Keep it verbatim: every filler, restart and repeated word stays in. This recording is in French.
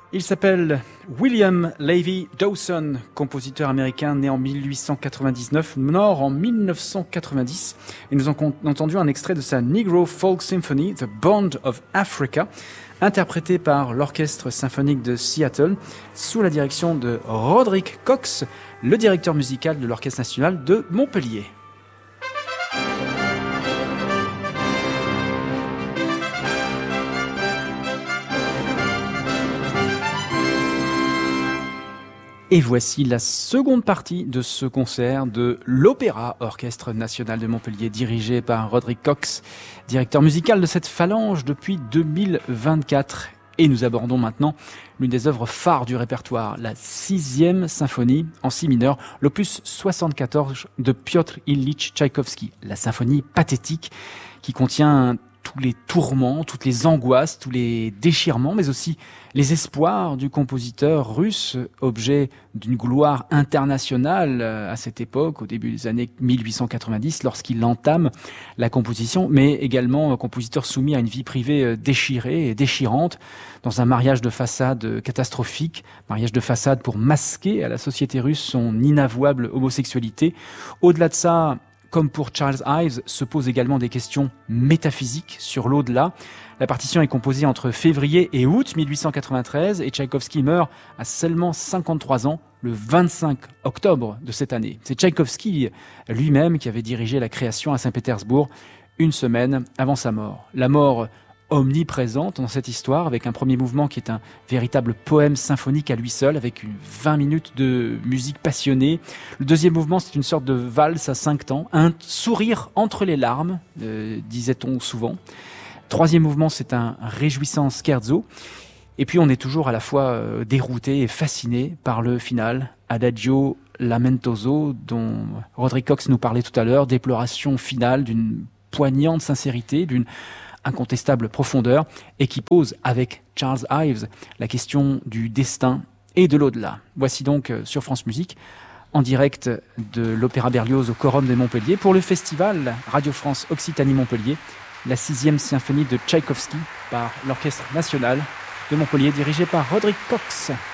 Il s'appelle William Levy Dawson, compositeur américain né en mille huit cent quatre-vingt-dix-neuf, mort en mille neuf cent quatre-vingt-dix. Et nous avons entendu un extrait de sa Negro Folk Symphony, The Bond of Africa, interprété par l'Orchestre symphonique de Seattle, sous la direction de Roderick Cox, le directeur musical de l'Orchestre national de Montpellier. Et voici la seconde partie de ce concert de l'Opéra Orchestre National de Montpellier, dirigé par Roderick Cox, directeur musical de cette phalange depuis deux mille vingt-quatre. Et nous abordons maintenant l'une des œuvres phares du répertoire, la sixième symphonie en si mineur, l'opus soixante-quatorze de Piotr Ilyich Tchaïkovski, la symphonie pathétique qui contient tous les tourments, toutes les angoisses, tous les déchirements, mais aussi les espoirs du compositeur russe, objet d'une gloire internationale à cette époque, au début des années mille huit cent quatre-vingt-dix, lorsqu'il entame la composition, mais également compositeur soumis à une vie privée déchirée et déchirante, dans un mariage de façade catastrophique, mariage de façade pour masquer à la société russe son inavouable homosexualité. Au-delà de ça, comme pour Charles Ives, se posent également des questions métaphysiques sur l'au-delà. La partition est composée entre février et août mille huit cent quatre-vingt-treize et Tchaïkovski meurt à seulement cinquante-trois ans le vingt-cinq octobre de cette année. C'est Tchaïkovski lui-même qui avait dirigé la création à Saint-Pétersbourg une semaine avant sa mort. La mort omniprésente dans cette histoire, avec un premier mouvement qui est un véritable poème symphonique à lui seul, avec une vingt minutes de musique passionnée. Le deuxième mouvement, c'est une sorte de valse à cinq temps, un sourire entre les larmes, euh, disait-on souvent. Troisième mouvement, c'est un réjouissant scherzo. Et puis on est toujours à la fois euh, dérouté et fasciné par le final, Adagio Lamentoso, dont Roderick Cox nous parlait tout à l'heure, déploration finale d'une poignante sincérité, d'une incontestable profondeur, et qui pose avec Charles Ives la question du destin et de l'au-delà. Voici donc sur France Musique, en direct de l'Opéra Berlioz au Quorum de Montpellier, pour le festival Radio France Occitanie Montpellier, la sixième symphonie de Tchaïkovski par l'Orchestre national de Montpellier, dirigé par Roderick Cox.